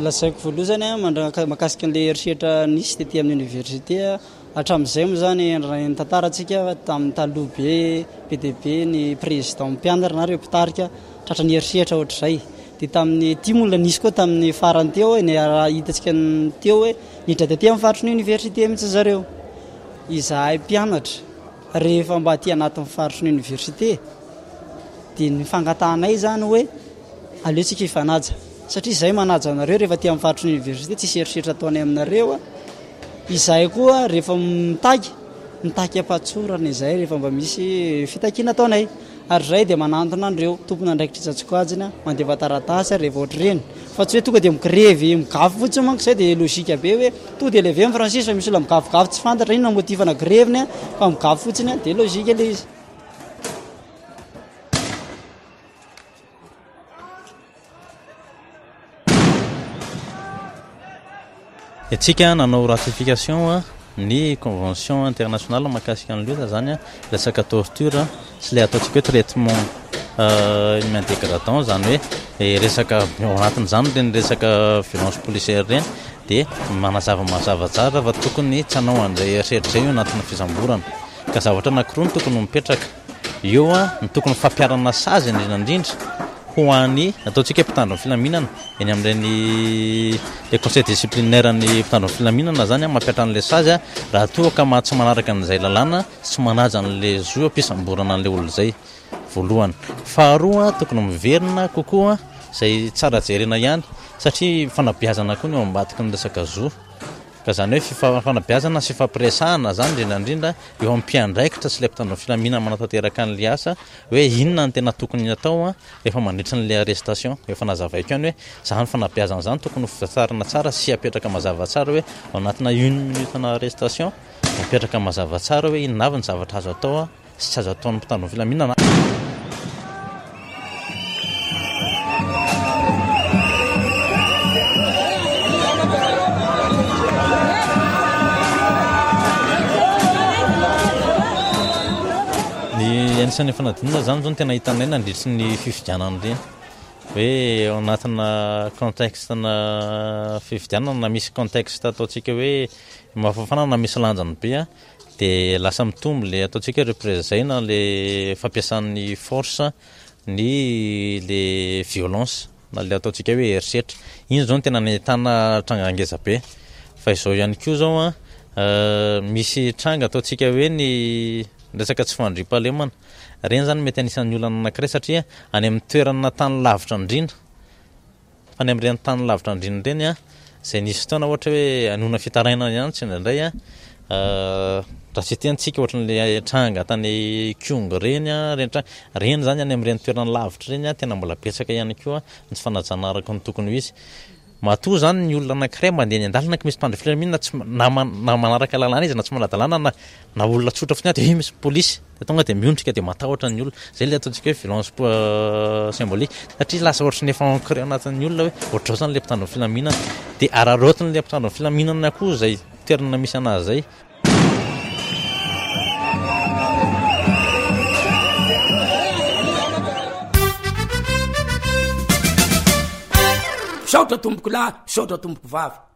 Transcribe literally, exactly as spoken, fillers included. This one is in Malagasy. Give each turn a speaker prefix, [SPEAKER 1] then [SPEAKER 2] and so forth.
[SPEAKER 1] lasaiko voaloha zany a mandra- mahakasika an'le eritreritra nisy tetỳ amin'ny université hatramin'izay moa zany ny tantarantsika tamin'ny taloha be P D B ny président mpianatra na reo mpitarika tratra ny eritreritra ohatr'izay dia tamin'ny timola nisy koa tamin'ny farany teo hoe ny raha hitantsika teo hoe nidra tetỳ amin'ny faritry ny université mihitsy zareo izahay mpianatra rehefa mba aty anatin'ny faritry ny université dia ny fangatanay zany hoe aleotsika hifanaja satria izay manaja anareo rehefa aty amin'ny faritry ny université tsisy eritreritra ataonay aminareo izahay koa rehefa mitaky mitaky ampatsorana izay rehefa mba misy fitakiana ataonay ary zay dia manantona andreo tompona andraikitra itsatsikoajina mandeva taratasy rehefa ohatr'ireny fa tsy hoe tonga dia mikrevy migafy fotsiny manko izay dia logika be hoe to dia leve amin'ny francis fa misy ola migafigafy tsy fantatra inona motivana greviny a fa migafy fotsiny a dia logika ilay izy
[SPEAKER 2] itsika nanao ratification ny convention internationale mahakasika an'lota zany a resaka torture sy le ataontsika hoe traitement humain dégradant zany hoe resaka ao anatin'izany reny resaka violence policière reny dia manazava mazava tsara fa tokony tsy hanao an'izay eritreritra zay io anatin'ny fisamborana ka zavatra anankiroa ny tokony mipetraka eo a ny tokony fampiarana sazy indrindrandrindra ho an'ny ataontsika hoe mpitandro ny filaminana eny amin'ireny le conseil disciplinaire ny mpitandro ny filaminana zany a mampiatra an'le sazy a raha toa ka ma tsy manaraka an'izay lalàna tsy manaja an'le zo ampisamborana an'le olo zay voalohany faharoa tokony miverina kokoa zay tsara jerena ihany satria fanabeazana koa ny eo ambadiky ny resaka zo ka zany hoe fanabeazana sy fampiresahana zany indrindrandrindra eo amin'ny mpiandraikitra sy le mpitandro ny filaminana manatanteraka an'le asa hoe inona ny tena tokony atao a rehefa mandritra n'le arrestation efa nazavaiko ihany hoe zany fanabeazana zany tokony fitarina tsara sy apetraka mazava tsara hoe ao anatina une minute na arrestation apetraka mazava tsara hoe inona avy ny zavatra azo atao a sy tsy azo ataon'ny mpitandro ny filaminana anisan'ny fanadinana zany zao no tena hitanay nandritry ny fifidianana reny hoe ao anatina contextena fifidianana na misy contexte ataontsika hoe mafafana na misy lanjany be a dia lasa mitombo le ataontsika hoe représena le fampiasan'ny force ny le violence na le ataontsika hoe eritreritra iny zao no tena nahitana tranga be fa izao ihany koa zao a misy tranga ataontsika hoe ny resaka tsy fandriam-pahalemana reny zany mety anisan'ny olana anankiray satria any amin'ny toerana tany lavitra indrindra fa any amin'ireny tany lavitra indrindra reny a izay nisy fotoana ohatra hoe anona fitarainana ihany tsy indraindray a raha tsy tiantsika ohatran'le tranga tany Kongo reny a reny tranga reny zany any amin'ireny toerana lavitra reny a tena mbola betsaka ihany koa ny fanajana araka ny tokony ho izy matoa zany ny olona anankiray mandeha ny andalana ka misy mpandry filaminana tsy na manaraka lalàna izy na tsy manadalàna na na olona tsotra fotsiny dia misy polisy dia tonga dia miondrika dia matahotra ny olona zay le ataontsika hoe violence symbolique satria lasa ohatry ny efa ancré anatin'ny olona hoe ohatrao zany le mpitandro ny filaminana dia araraotiny le mpitandro ny filaminana koa zay toerana misy anazy zay
[SPEAKER 3] saotra tomboko lahy saotra tomboko vavy